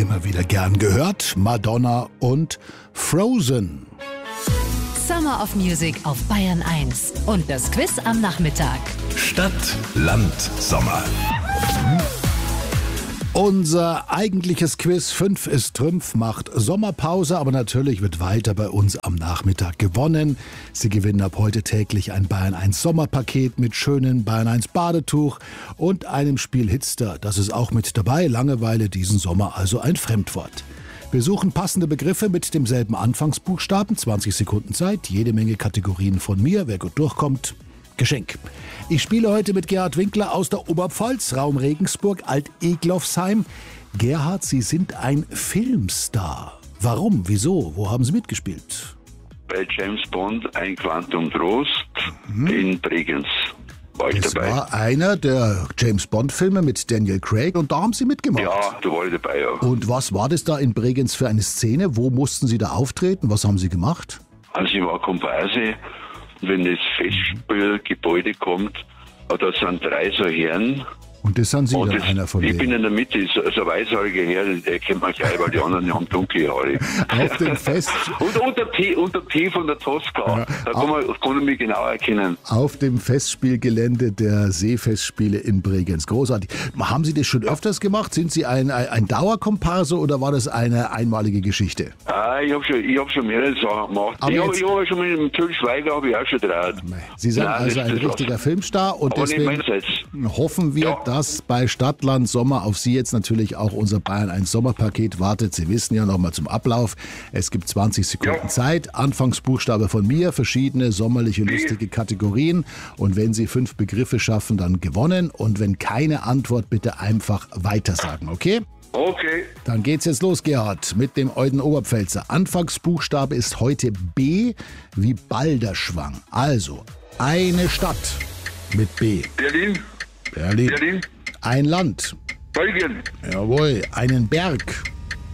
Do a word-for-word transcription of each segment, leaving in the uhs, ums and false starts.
immer wieder gern gehört. Madonna und Frozen. Summer of Music auf Bayern eins. Und das Quiz am Nachmittag. Stadt, Land, Sommer. Unser eigentliches Quiz fünf ist Trümpf macht Sommerpause, aber natürlich wird weiter bei uns am Nachmittag gewonnen. Sie gewinnen ab heute täglich ein Bayern eins Sommerpaket mit schönen Bayern eins Badetuch und einem Spiel Hitster. Das ist auch mit dabei. Langeweile diesen Sommer, also ein Fremdwort. Wir suchen passende Begriffe mit demselben Anfangsbuchstaben. zwanzig Sekunden Zeit, jede Menge Kategorien von mir. Wer gut durchkommt, Geschenk. Ich spiele heute mit Gerhard Winkler aus der Oberpfalz, Raum Regensburg, Alt-Eglofsheim. Gerhard, Sie sind ein Filmstar. Warum? Wieso? Wo haben Sie mitgespielt? Bei James Bond, ein Quantum Trost, mhm. in Bregenz war ich das dabei. Das war einer der James Bond-Filme mit Daniel Craig und da haben Sie mitgemacht. Ja, da war ich dabei, ja. Und was war das da in Bregenz für eine Szene? Wo mussten Sie da auftreten? Was haben Sie gemacht? Also ich war Komparse. Wenn das Festspielgebäude kommt, da sind drei so Herren. Und das sind Sie und dann das, einer von ich denen? Ich bin in der Mitte, so, so ein weißhaariger Herr, der kennt man gleich, weil die anderen haben dunkle Haare. Auf dem Fest... und, und, der T, und der T von der Tosca, ja, da kann man, kann man mich genau erkennen. Auf dem Festspielgelände der Seefestspiele in Bregenz. Großartig. Haben Sie das schon öfters gemacht? Sind Sie ein, ein, ein Dauerkomparse oder war das eine einmalige Geschichte? Ah, ich habe schon, hab schon mehrere Sachen gemacht. Aber ich habe hab schon mit dem Till Schweiger hab ich auch schon draht. Sie sind Nein, also ein richtiger was. Filmstar und aber deswegen hoffen wir, ja. dass bei Stadtland Sommer auf Sie jetzt natürlich auch unser Bayern eins Sommerpaket wartet. Sie wissen ja nochmal zum Ablauf. Es gibt zwanzig Sekunden ja. Zeit. Anfangsbuchstabe von mir, verschiedene sommerliche, lustige Kategorien. Und wenn Sie fünf Begriffe schaffen, dann gewonnen. Und wenn keine Antwort, bitte einfach weitersagen, okay? Okay. Dann geht's jetzt los, Gerhard, mit dem Euden Oberpfälzer. Anfangsbuchstabe ist heute B wie Balderschwang. Also, eine Stadt mit B. Berlin. Berlin. Berlin. Ein Land. Belgien. Jawohl. Einen Berg.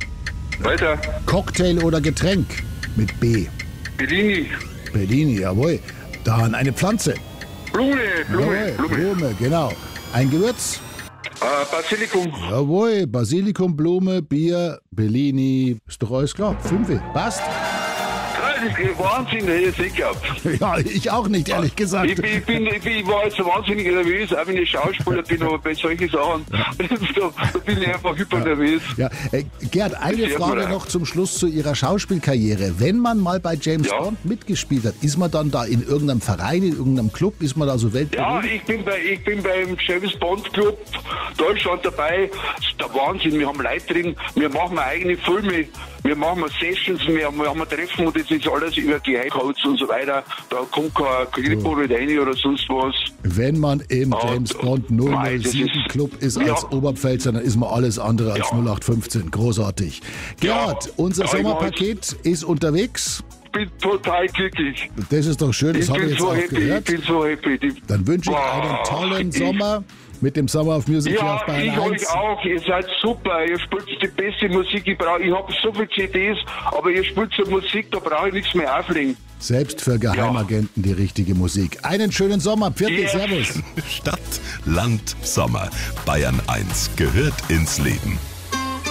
Weiter. Cocktail oder Getränk mit B. Bellini. Bellini, jawohl. Dann eine Pflanze. Blume. Blume. Jawohl, Blume. Blume, genau. Ein Gewürz. Uh, Basilikum. Jawohl, Basilikum, Blume, Bier, Bellini. Ist doch alles klar. Fünfe. Passt? Das ist Wahnsinn, hätte ich nicht gehabt. Ja, ich auch nicht, ehrlich gesagt. Ich, bin, ich, bin, ich, bin, ich war jetzt so wahnsinnig nervös, auch wenn ich Schauspieler bin, aber bei solchen Sachen, da, da bin ich einfach hyper nervös. Ja. Ja. Äh, Gerd, eine Frage noch zum Schluss zu Ihrer Schauspielkarriere. Wenn man mal bei James ja. Bond mitgespielt hat, ist man dann da in irgendeinem Verein, in irgendeinem Club, ist man da so weltberühmt? Ja, ich bin, bei, ich bin beim James Bond Club Deutschland dabei. Das ist der Wahnsinn, wir haben Leute drin, wir machen eigene Filme, wir machen Sessions, wir haben, wir haben ein Treffen und das ist alles über Geheimcodes und so weiter. Da kommt kein Kripo so. rein oder sonst was. Wenn man im und, James Bond null null sieben ist, Club ist ja. als Oberpfälzer, dann ist man alles andere als ja. null acht fünfzehn. Großartig. Gerhard, ja. unser ja, Sommerpaket ist unterwegs. Ich bin total glücklich. Das ist doch schön, das habe ich jetzt so auch happy, gehört. Ich bin so happy. Dann wünsche ich wow. einen tollen Sommer. Mit dem Summer of Music ja, auf Bayern ich eins. euch auch. Ihr seid super. Ihr spielt die beste Musik. Ich, brauch, ich habe so viele C Ds, aber ihr spielt so Musik, da brauche ich nichts mehr auflegen. Selbst für Geheimagenten ja. die richtige Musik. Einen schönen Sommer. Pfiat yes. Servus. Stadt, Land, Sommer. Bayern eins gehört ins Leben.